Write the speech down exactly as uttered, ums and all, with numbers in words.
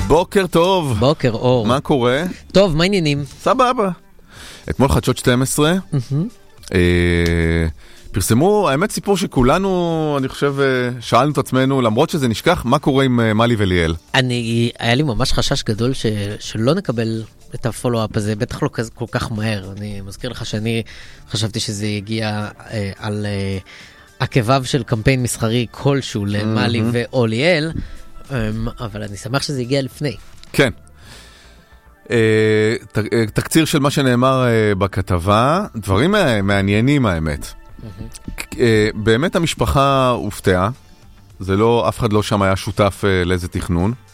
בוקר טוב. בוקר אור. מה קורה? טוב, מה העניינים? סבבה. אתמול חדשות שתים עשרה. פרסמו, האמת סיפור שכולנו, אני חושב, שאלנו את עצמנו, למרות שזה נשכח, מה קורה עם מלי וליאל? אני, היה לי ממש חשש גדול ש, שלא נקבל את הפולו-אפ הזה, בטח לא כל כך מהר. אני מזכיר לך שאני חשבתי שזה יגיע אה, על אה, עקביו של קמפיין מסחרי כלשהו למלי mm-hmm. ואו ליאל, אה, אבל אני שמח שזה הגיע לפני. כן. אה, ת, אה, תקציר של מה שנאמר אה, בכתבה, דברים מעניינים האמת. Mm-hmm. באמת המשפחה הופתעה, זה לא, אף אחד לא שם היה שותף לאיזה תכנון.